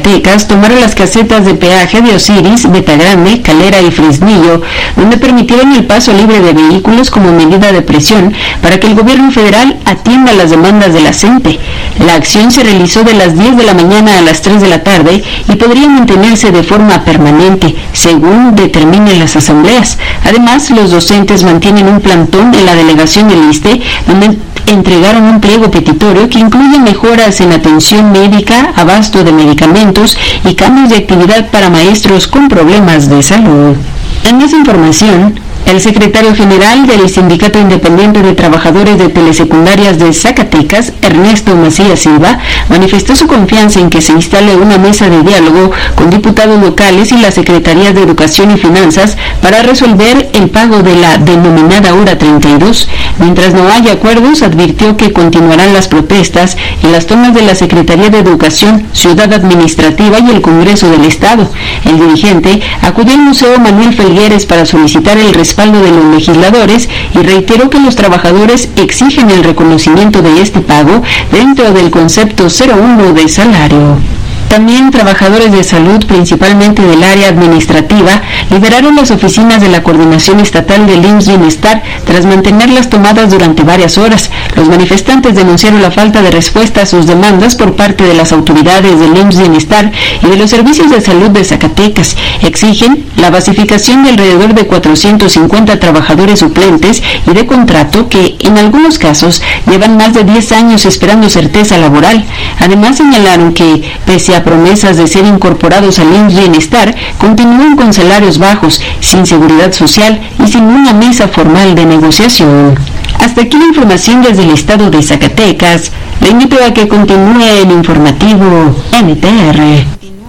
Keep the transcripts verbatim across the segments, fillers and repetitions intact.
Zacatecas tomaron las casetas de peaje de Osiris, Betagrande, Calera y Fresnillo, donde permitieron el paso libre de vehículos como medida de presión para que el gobierno federal atienda las demandas de la gente. La acción se realizó de las diez de la mañana a las tres de la tarde y podría mantenerse de forma permanente, según determinen las asambleas. Además, los docentes mantienen un plantón en la delegación del ISSSTE, donde entregaron un pliego petitorio que incluye mejoras en atención médica, abasto de medicamentos y cambios de actividad para maestros con problemas de salud. En más información, el secretario general del Sindicato Independiente de Trabajadores de Telesecundarias de Zacatecas, Ernesto Macías Silva, manifestó su confianza en que se instale una mesa de diálogo con diputados locales y las secretarías de Educación y Finanzas para resolver el pago de la denominada hora treinta y dos. Mientras no haya acuerdos, advirtió que continuarán las protestas y las tomas de la Secretaría de Educación, Ciudad Administrativa y el Congreso del Estado. El dirigente acudió al Museo Manuel Felgueres para solicitar el respaldo de los legisladores y reiteró que los trabajadores exigen el reconocimiento de este pago dentro del concepto cero uno de salario. También trabajadores de salud, principalmente del área administrativa, liberaron las oficinas de la Coordinación Estatal del I M S S Bienestar tras mantenerlas tomadas durante varias horas. Los manifestantes denunciaron la falta de respuesta a sus demandas por parte de las autoridades del I M S S Bienestar y de los servicios de salud de Zacatecas. Exigen la basificación de alrededor de cuatrocientos cincuenta trabajadores suplentes y de contrato que, en algunos casos, llevan más de diez años esperando certeza laboral. Además, señalaron que, pese a promesas de ser incorporados al I M S S Bienestar, continúan con salarios bajos, sin seguridad social y sin una mesa formal de negociación. Hasta aquí la información desde el estado de Zacatecas. Le invito a que continúe el informativo N T R.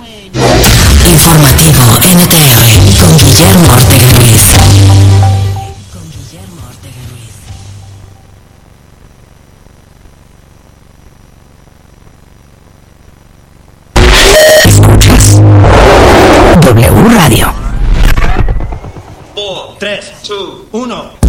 Informativo N T R con Guillermo Ortega Ruiz. W Radio. cuatro, tres, dos, uno